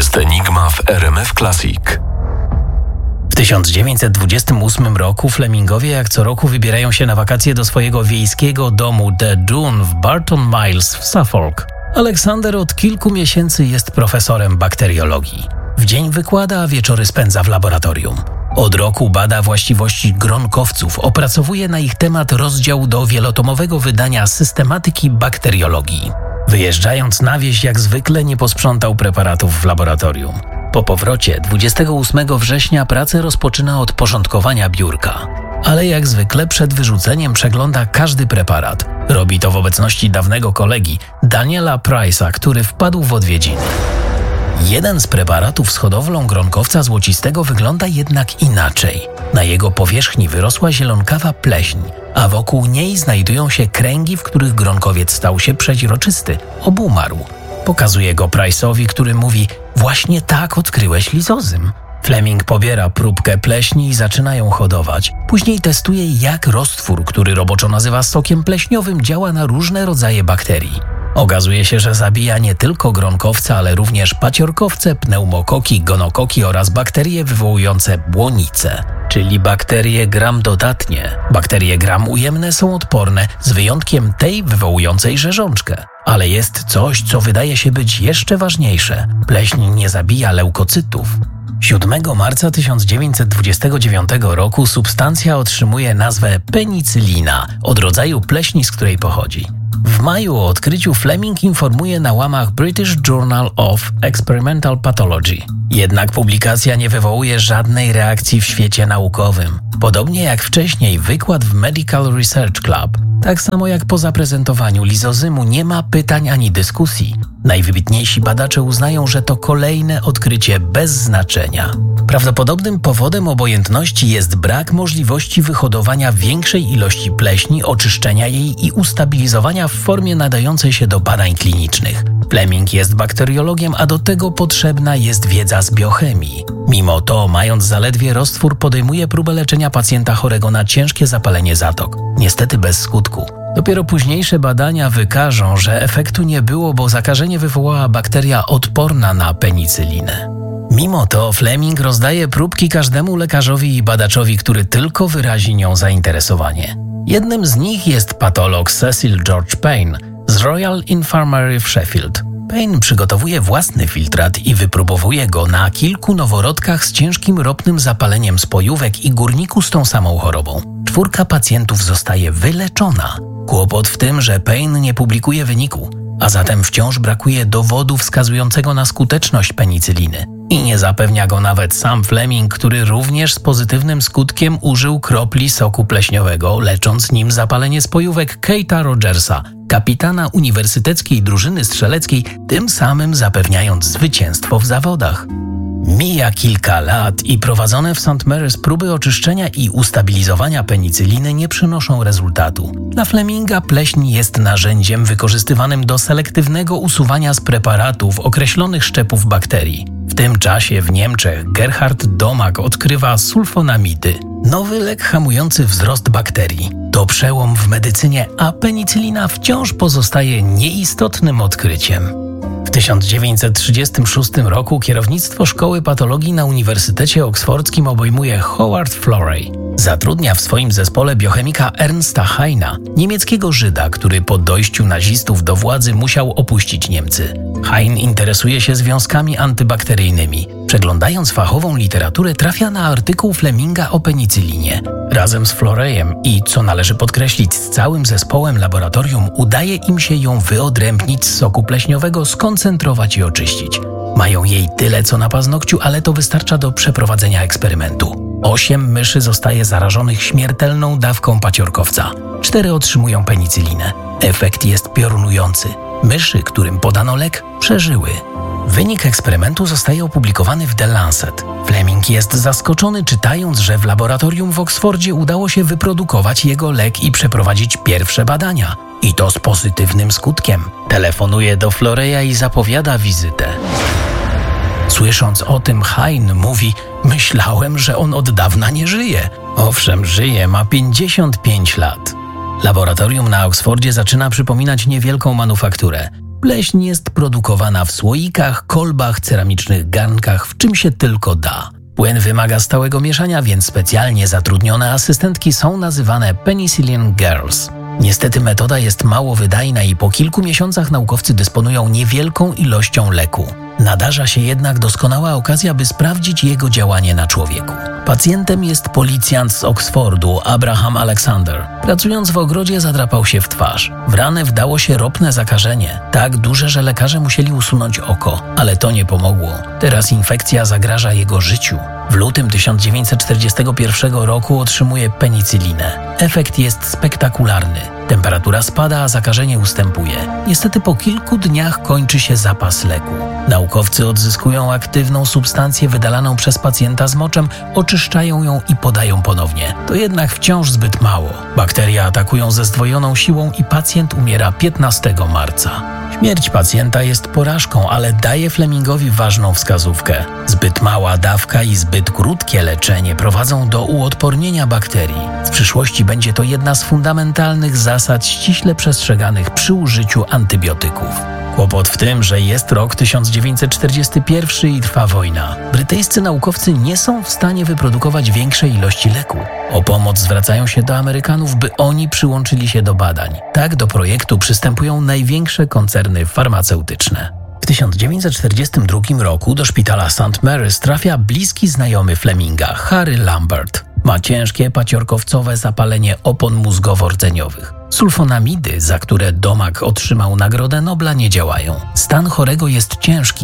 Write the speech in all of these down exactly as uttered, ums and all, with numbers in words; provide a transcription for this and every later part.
jest Enigma w R M F Classic. W tysiąc dziewięćset dwudziestym ósmym roku Flemingowie jak co roku wybierają się na wakacje do swojego wiejskiego domu The Dune w Barton Miles w Suffolk. Aleksander od kilku miesięcy jest profesorem bakteriologii. W dzień wykłada, a wieczory spędza w laboratorium. Od roku bada właściwości gronkowców, opracowuje na ich temat rozdział do wielotomowego wydania Systematyki bakteriologii. Wyjeżdżając na wieś jak zwykle nie posprzątał preparatów w laboratorium. Po powrocie dwudziestego ósmego września pracę rozpoczyna od porządkowania biurka. Ale jak zwykle przed wyrzuceniem przegląda każdy preparat. Robi to w obecności dawnego kolegi, Daniela Price'a, który wpadł w odwiedziny. Jeden z preparatów z hodowlą gronkowca złocistego wygląda jednak inaczej. Na jego powierzchni wyrosła zielonkawa pleśń, a wokół niej znajdują się kręgi, w których gronkowiec stał się przeźroczysty, obumarł. Pokazuje go Price'owi, który mówi: właśnie tak odkryłeś lizozym. Fleming pobiera próbkę pleśni i zaczyna ją hodować. Później testuje, jak roztwór, który roboczo nazywa sokiem pleśniowym, działa na różne rodzaje bakterii. Okazuje się, że zabija nie tylko gronkowce, ale również paciorkowce, pneumokoki, gonokoki oraz bakterie wywołujące błonice, czyli bakterie gram-dodatnie. Bakterie gram-ujemne są odporne, z wyjątkiem tej wywołującej rzeżączkę. Ale jest coś, co wydaje się być jeszcze ważniejsze. Pleśń nie zabija leukocytów. siódmego marca tysiąc dziewięćset dwudziestego dziewiątego roku substancja otrzymuje nazwę penicylina, od rodzaju pleśni, z której pochodzi. W maju o odkryciu Fleming informuje na łamach British Journal of Experimental Pathology. Jednak publikacja nie wywołuje żadnej reakcji w świecie naukowym. Podobnie jak wcześniej wykład w Medical Research Club. Tak samo jak po zaprezentowaniu lizozymu nie ma pytań ani dyskusji. Najwybitniejsi badacze uznają, że to kolejne odkrycie bez znaczenia. Prawdopodobnym powodem obojętności jest brak możliwości wyhodowania większej ilości pleśni, oczyszczenia jej i ustabilizowania w formie nadającej się do badań klinicznych. Fleming jest bakteriologiem, a do tego potrzebna jest wiedza z biochemii. Mimo to, mając zaledwie roztwór, podejmuje próbę leczenia pacjenta chorego na ciężkie zapalenie zatok. Niestety bez skutku. Dopiero późniejsze badania wykażą, że efektu nie było, bo zakażenie wywołała bakteria odporna na penicylinę. Mimo to Fleming rozdaje próbki każdemu lekarzowi i badaczowi, który tylko wyrazi nią zainteresowanie. Jednym z nich jest patolog Cecil George Payne z Royal Infirmary w Sheffield. Payne przygotowuje własny filtrat i wypróbowuje go na kilku noworodkach z ciężkim ropnym zapaleniem spojówek i górniku z tą samą chorobą. Czwórka pacjentów zostaje wyleczona. Kłopot w tym, że Payne nie publikuje wyniku, a zatem wciąż brakuje dowodu wskazującego na skuteczność penicyliny. I nie zapewnia go nawet sam Fleming, który również z pozytywnym skutkiem użył kropli soku pleśniowego, lecząc nim zapalenie spojówek Kate'a Rogersa, kapitana uniwersyteckiej drużyny strzeleckiej, tym samym zapewniając zwycięstwo w zawodach. Mija kilka lat i prowadzone w Saint Mary's próby oczyszczenia i ustabilizowania penicyliny nie przynoszą rezultatu. Dla Fleminga pleśń jest narzędziem wykorzystywanym do selektywnego usuwania z preparatów określonych szczepów bakterii. W tym czasie w Niemczech Gerhard Domak odkrywa sulfonamidy, nowy lek hamujący wzrost bakterii. To przełom w medycynie, a penicylina wciąż pozostaje nieistotnym odkryciem. W tysiąc dziewięćset trzydziestym szóstym roku kierownictwo Szkoły Patologii na Uniwersytecie Oksfordzkim obejmuje Howard Florey. Zatrudnia w swoim zespole biochemika Ernsta Heina, niemieckiego Żyda, który po dojściu nazistów do władzy musiał opuścić Niemcy. Hein interesuje się związkami antybakteryjnymi. Przeglądając fachową literaturę, trafia na artykuł Fleminga o penicylinie. Razem z Floreyem i, co należy podkreślić, z całym zespołem laboratorium udaje im się ją wyodrębnić z soku pleśniowego, skoncentrować i oczyścić. Mają jej tyle co na paznokciu, ale to wystarcza do przeprowadzenia eksperymentu. Osiem myszy zostaje zarażonych śmiertelną dawką paciorkowca. Cztery otrzymują penicylinę. Efekt jest piorunujący. Myszy, którym podano lek, przeżyły. Wynik eksperymentu zostaje opublikowany w The Lancet. Fleming jest zaskoczony, czytając, że w laboratorium w Oksfordzie udało się wyprodukować jego lek i przeprowadzić pierwsze badania. I to z pozytywnym skutkiem. Telefonuje do Floreya i zapowiada wizytę. Słysząc o tym, Hein mówi: myślałem, że on od dawna nie żyje. Owszem, żyje, ma pięćdziesiąt pięć lat. Laboratorium na Oksfordzie zaczyna przypominać niewielką manufakturę. Pleśń jest produkowana w słoikach, kolbach, ceramicznych garnkach, w czym się tylko da. Płyn wymaga stałego mieszania, więc specjalnie zatrudnione asystentki są nazywane Penicillin Girls. Niestety metoda jest mało wydajna i po kilku miesiącach naukowcy dysponują niewielką ilością leku. Nadarza się jednak doskonała okazja, by sprawdzić jego działanie na człowieku. Pacjentem jest policjant z Oxfordu, Abraham Alexander. Pracując w ogrodzie zadrapał się w twarz. W ranę wdało się ropne zakażenie. Tak duże, że lekarze musieli usunąć oko. Ale to nie pomogło. Teraz infekcja zagraża jego życiu. W lutym tysiąc dziewięćset czterdziestego pierwszego roku otrzymuje penicylinę. Efekt jest spektakularny. Temperatura spada, a zakażenie ustępuje. Niestety po kilku dniach kończy się zapas leku. Naukowcy odzyskują aktywną substancję wydalaną przez pacjenta z moczem, oczyszczają ją i podają ponownie. To jednak wciąż zbyt mało. Bakterie atakują ze zdwojoną siłą i pacjent umiera piętnastego marca. Śmierć pacjenta jest porażką, ale daje Flemingowi ważną wskazówkę. Zbyt mała dawka i zbyt krótkie leczenie prowadzą do uodpornienia bakterii. W przyszłości będzie to jedna z fundamentalnych zasad ściśle przestrzeganych przy użyciu antybiotyków. Kłopot w tym, że jest rok tysiąc dziewięćset czterdziesty pierwszy i trwa wojna. Brytyjscy naukowcy nie są w stanie wyprodukować większej ilości leku. O pomoc zwracają się do Amerykanów, by oni przyłączyli się do badań. Tak do projektu przystępują największe koncerny farmaceutyczne. W tysiąc dziewięćset czterdziestym drugim roku do szpitala Saint Mary's trafia bliski znajomy Fleminga, Harry Lambert. Ma ciężkie paciorkowcowe zapalenie opon mózgowo-rdzeniowych. Sulfonamidy, za które Domak otrzymał Nagrodę Nobla, nie działają. Stan chorego jest ciężki.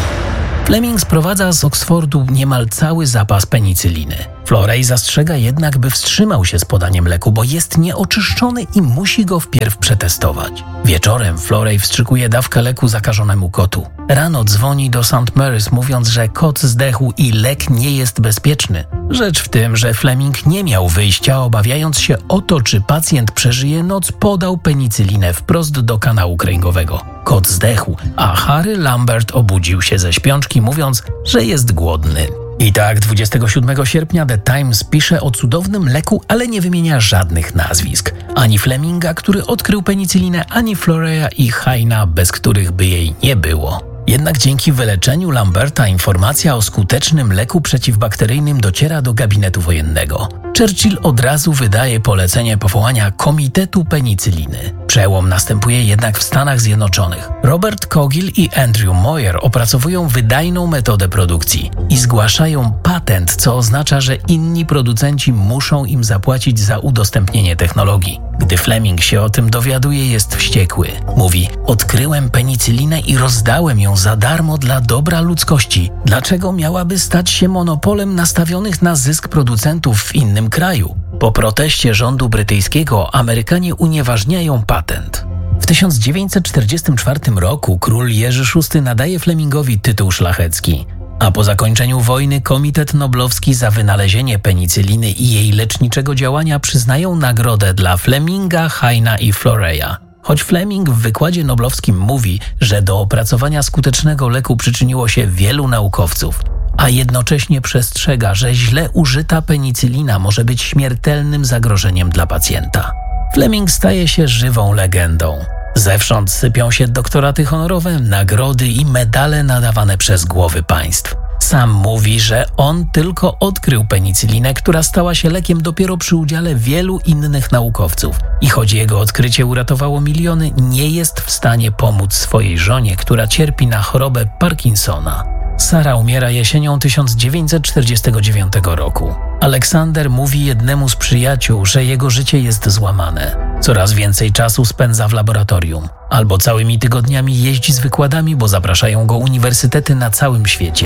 Fleming sprowadza z Oxfordu niemal cały zapas penicyliny. Florey zastrzega jednak, by wstrzymał się z podaniem leku, bo jest nieoczyszczony i musi go wpierw przetestować. Wieczorem Florey wstrzykuje dawkę leku zakażonemu kotu. Rano dzwoni do Saint Mary's, mówiąc, że kot zdechł i lek nie jest bezpieczny. Rzecz w tym, że Fleming nie miał wyjścia, obawiając się o to, czy pacjent przeżyje noc, podał penicylinę wprost do kanału kręgowego. Kot zdechł, a Harry Lambert obudził się ze śpiączki, mówiąc, że jest głodny. I tak dwudziestego siódmego sierpnia The Times pisze o cudownym leku, ale nie wymienia żadnych nazwisk. Ani Fleminga, który odkrył penicylinę, ani Floreya i Haina, bez których by jej nie było. Jednak dzięki wyleczeniu Lamberta informacja o skutecznym leku przeciwbakteryjnym dociera do gabinetu wojennego. Churchill od razu wydaje polecenie powołania Komitetu Penicyliny. Przełom następuje jednak w Stanach Zjednoczonych. Robert Cogill i Andrew Moyer opracowują wydajną metodę produkcji i zgłaszają patent, co oznacza, że inni producenci muszą im zapłacić za udostępnienie technologii. Gdy Fleming się o tym dowiaduje, jest wściekły. Mówi: odkryłem penicylinę i rozdałem ją za darmo dla dobra ludzkości. Dlaczego miałaby stać się monopolem nastawionych na zysk producentów w innym kraju? Po proteście rządu brytyjskiego Amerykanie unieważniają patent. W tysiąc dziewięćset czterdziestym czwartym roku król Jerzy szósty nadaje Flemingowi tytuł szlachecki. A po zakończeniu wojny Komitet Noblowski za wynalezienie penicyliny i jej leczniczego działania przyznają nagrodę dla Fleminga, Haina i Floreya. Choć Fleming w wykładzie noblowskim mówi, że do opracowania skutecznego leku przyczyniło się wielu naukowców, a jednocześnie przestrzega, że źle użyta penicylina może być śmiertelnym zagrożeniem dla pacjenta. Fleming staje się żywą legendą. Zewsząd sypią się doktoraty honorowe, nagrody i medale nadawane przez głowy państw. Sam mówi, że on tylko odkrył penicylinę, która stała się lekiem dopiero przy udziale wielu innych naukowców. I choć jego odkrycie uratowało miliony, nie jest w stanie pomóc swojej żonie, która cierpi na chorobę Parkinsona. Sara umiera jesienią tysiąc dziewięćset czterdziestego dziewiątego roku. Aleksander mówi jednemu z przyjaciół, że jego życie jest złamane. Coraz więcej czasu spędza w laboratorium. Albo całymi tygodniami jeździ z wykładami, bo zapraszają go uniwersytety na całym świecie.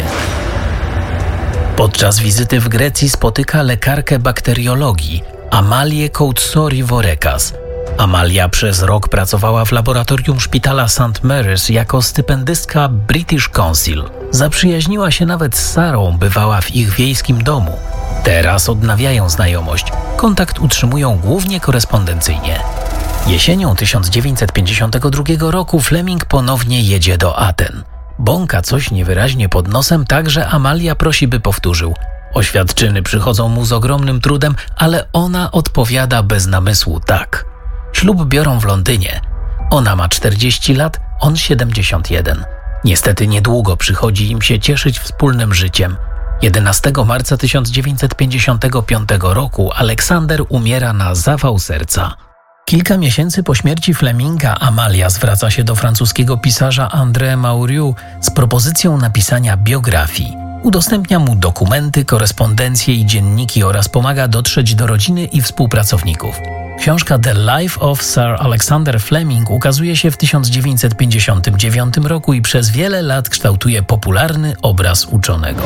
Podczas wizyty w Grecji spotyka lekarkę bakteriologii, Amalię Koutsori-Vorekas. Amalia przez rok pracowała w laboratorium szpitala Saint Mary's jako stypendystka British Council. Zaprzyjaźniła się nawet z Sarą, bywała w ich wiejskim domu. Teraz odnawiają znajomość. Kontakt utrzymują głównie korespondencyjnie. Jesienią tysiąc dziewięćset pięćdziesiątego drugiego roku Fleming ponownie jedzie do Aten. Bąka coś niewyraźnie pod nosem, tak że Amalia prosi, by powtórzył. Oświadczyny przychodzą mu z ogromnym trudem, ale ona odpowiada bez namysłu tak. Ślub biorą w Londynie. Ona ma czterdzieści lat, on siedemdziesiąt jeden. Niestety niedługo przychodzi im się cieszyć wspólnym życiem. jedenastego marca tysiąc dziewięćset pięćdziesiątego piątego roku Aleksander umiera na zawał serca. Kilka miesięcy po śmierci Fleminga Amalia zwraca się do francuskiego pisarza André Mauriu z propozycją napisania biografii. Udostępnia mu dokumenty, korespondencje i dzienniki oraz pomaga dotrzeć do rodziny i współpracowników. Książka The Life of Sir Alexander Fleming ukazuje się w tysiąc dziewięćset pięćdziesiątym dziewiątym roku i przez wiele lat kształtuje popularny obraz uczonego.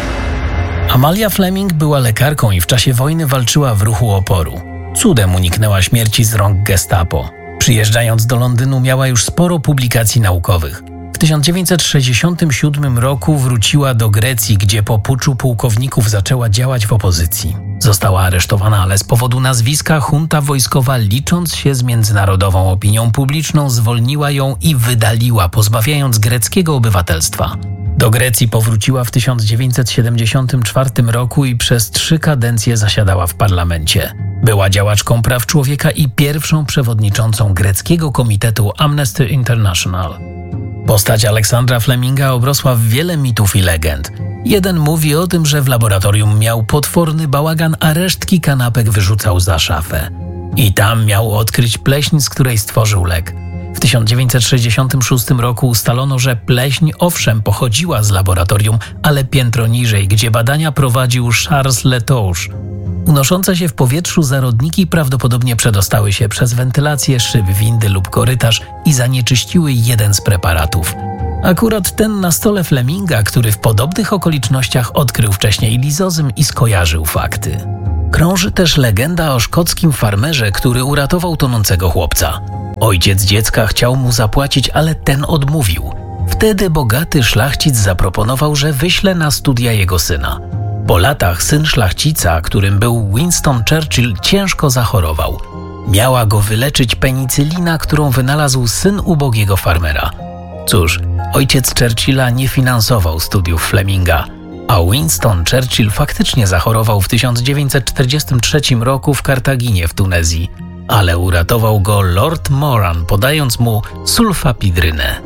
Amalia Fleming była lekarką i w czasie wojny walczyła w ruchu oporu. Cudem uniknęła śmierci z rąk gestapo. Przyjeżdżając do Londynu miała już sporo publikacji naukowych. W tysiąc dziewięćset sześćdziesiątym siódmym roku wróciła do Grecji, gdzie po puczu pułkowników zaczęła działać w opozycji. Została aresztowana, ale z powodu nazwiska junta wojskowa, licząc się z międzynarodową opinią publiczną, zwolniła ją i wydaliła, pozbawiając greckiego obywatelstwa. Do Grecji powróciła w tysiąc dziewięćset siedemdziesiątym czwartym roku i przez trzy kadencje zasiadała w parlamencie. Była działaczką praw człowieka i pierwszą przewodniczącą greckiego komitetu Amnesty International. Postać Aleksandra Fleminga obrosła w wiele mitów i legend. Jeden mówi o tym, że w laboratorium miał potworny bałagan, a resztki kanapek wyrzucał za szafę. I tam miał odkryć pleśń, z której stworzył lek. W tysiąc dziewięćset sześćdziesiątym szóstym roku ustalono, że pleśń owszem pochodziła z laboratorium, ale piętro niżej, gdzie badania prowadził Charles Letouche. Unoszące się w powietrzu zarodniki prawdopodobnie przedostały się przez wentylację, szyb windy lub korytarz i zanieczyściły jeden z preparatów. Akurat ten na stole Fleminga, który w podobnych okolicznościach odkrył wcześniej lizozym i skojarzył fakty. Krąży też legenda o szkockim farmerze, który uratował tonącego chłopca. Ojciec dziecka chciał mu zapłacić, ale ten odmówił. Wtedy bogaty szlachcic zaproponował, że wyśle na studia jego syna. Po latach syn szlachcica, którym był Winston Churchill, ciężko zachorował. Miała go wyleczyć penicylina, którą wynalazł syn ubogiego farmera. Cóż, ojciec Churchilla nie finansował studiów Fleminga, a Winston Churchill faktycznie zachorował w tysiąc dziewięćset czterdziestym trzecim roku w Kartaginie w Tunezji, ale uratował go Lord Moran, podając mu sulfapidrynę.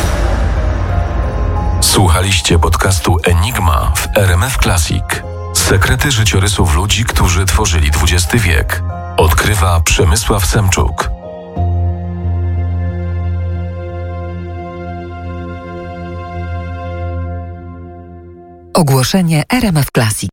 Słuchaliście podcastu Enigma w R M F Classic. Sekrety życiorysów ludzi, którzy tworzyli dwudziesty wiek. Odkrywa Przemysław Semczuk. Ogłoszenie R M F Classic.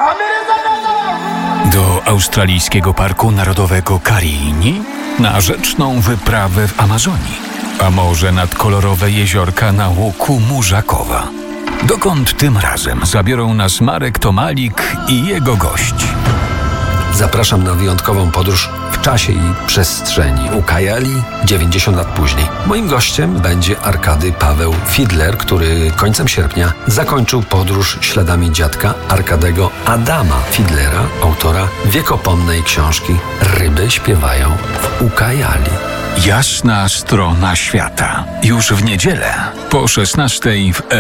Do australijskiego parku narodowego Karini? Na rzeczną wyprawę w Amazonii? A może nad kolorowe jeziorka na łuku Murzakowa? Dokąd tym razem zabiorą nas Marek Tomalik i jego gość? Zapraszam na wyjątkową podróż w czasie i przestrzeni. Ucayali dziewięćdziesiąt lat później. Moim gościem będzie Arkady Paweł Fidler, który końcem sierpnia zakończył podróż śladami dziadka Arkadego Adama Fidlera, autora wiekopomnej książki Ryby śpiewają w Ucayali. Jasna strona świata. Już w niedzielę po szesnastej w